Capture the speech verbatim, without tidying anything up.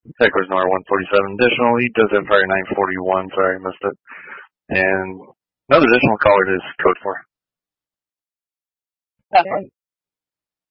Heckler's Noir one forty-seven. Additional, he does Empire nine forty-one. Sorry, I missed it. And another additional caller is code four. Okay.